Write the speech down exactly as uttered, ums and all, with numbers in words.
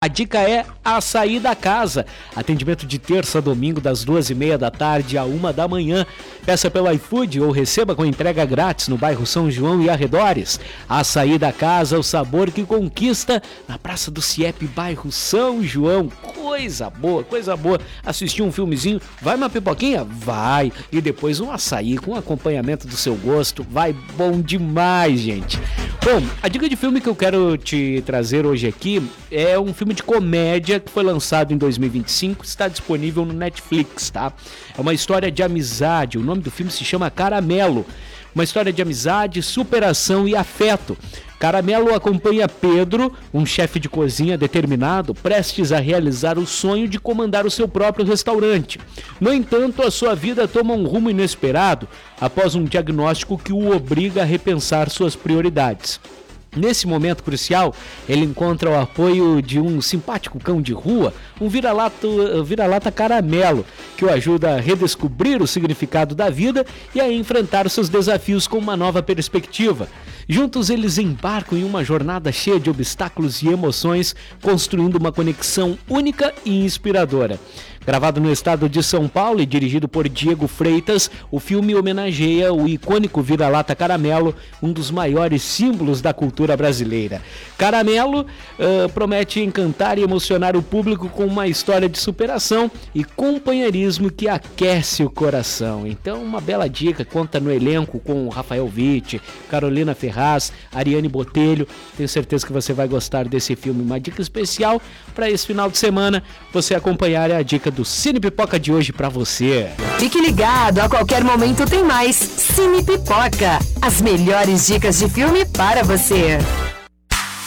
dica é Açaí da Casa. Atendimento de terça a domingo das duas e meia da tarde a uma da manhã. Peça pelo iFood ou receba com entrega grátis no bairro São João e arredores. Açaí da Casa, o sabor que conquista, na Praça do Ciep, bairro São João. Coisa boa, coisa boa. Assistir um filmezinho, vai uma pipoquinha? Vai. E depois um açaí com acompanhamento do seu gosto. Vai bom demais, gente. Bom, a dica de filme que eu quero te trazer hoje aqui é um filme de comédia que foi lançado em dois mil e vinte e cinco, está disponível no Netflix, tá? É uma história de amizade, o nome do filme se chama Caramelo. Uma história de amizade, superação e afeto. Caramelo acompanha Pedro, um chefe de cozinha determinado, prestes a realizar o sonho de comandar o seu próprio restaurante. No entanto, a sua vida toma um rumo inesperado após um diagnóstico que o obriga a repensar suas prioridades. Nesse momento crucial, ele encontra o apoio de um simpático cão de rua, um vira-lata, vira-lata caramelo, que o ajuda a redescobrir o significado da vida e a enfrentar seus desafios com uma nova perspectiva. Juntos eles embarcam em uma jornada cheia de obstáculos e emoções, construindo uma conexão única e inspiradora. Gravado no estado de São Paulo e dirigido por Diego Freitas, o filme homenageia o icônico vira-lata Caramelo, um dos maiores símbolos da cultura brasileira. Caramelo uh, promete encantar e emocionar o público com uma história de superação e companheirismo que aquece o coração. Então, uma bela dica, conta no elenco com Rafael Witt, Carolina Ferraz, Ariane Botelho. Tenho certeza que você vai gostar desse filme. Uma dica especial para esse final de semana, você acompanhar a dica do Cine Pipoca de hoje pra você. Fique ligado, a qualquer momento tem mais Cine Pipoca. As melhores dicas de filme para você.